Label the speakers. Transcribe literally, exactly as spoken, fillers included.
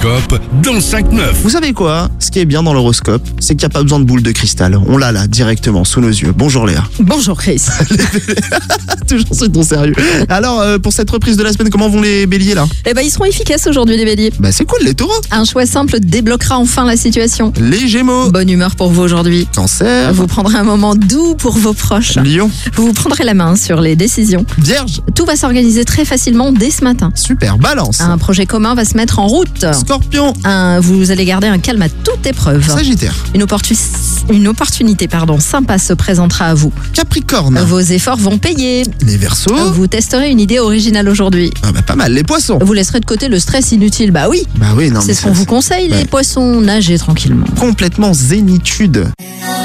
Speaker 1: L'horoscope dans cinq neuf.
Speaker 2: Vous savez quoi? Ce qui est bien dans l'horoscope, c'est qu'il n'y a pas besoin de boule de cristal. On l'a là, directement, sous nos yeux. Bonjour Léa.
Speaker 3: Bonjour Chris.
Speaker 2: Toujours sur ton sérieux. Alors, euh, pour cette reprise de la semaine, comment vont les béliers là?
Speaker 3: Eh ben, ils seront efficaces aujourd'hui les béliers.
Speaker 2: Bah c'est cool les taureaux.
Speaker 3: Un choix simple débloquera enfin la situation.
Speaker 2: Les gémeaux.
Speaker 3: Bonne humeur pour vous aujourd'hui.
Speaker 2: Cancer.
Speaker 3: Vous prendrez un moment doux pour vos proches.
Speaker 2: Lion.
Speaker 3: Vous vous prendrez la main sur les décisions.
Speaker 2: Vierge.
Speaker 3: Tout va s'organiser très facilement dès ce matin.
Speaker 2: Super. Balance.
Speaker 3: Un projet commun va se mettre en route.
Speaker 2: Scorpion.
Speaker 3: Un, vous allez garder un calme à toute épreuve.
Speaker 2: Sagittaire.
Speaker 3: Une, opportu- une opportunité pardon, sympa se présentera à vous.
Speaker 2: Capricorne.
Speaker 3: Vos efforts vont payer.
Speaker 2: Les Verseaux.
Speaker 3: Vous testerez une idée originale aujourd'hui.
Speaker 2: Ah bah pas mal. Les poissons.
Speaker 3: Vous laisserez de côté le stress inutile. Bah oui,
Speaker 2: Bah oui, non mais
Speaker 3: c'est ce
Speaker 2: ça,
Speaker 3: qu'on vous conseille,
Speaker 2: Ouais.
Speaker 3: les poissons. Nagez tranquillement.
Speaker 2: complètement zénitude.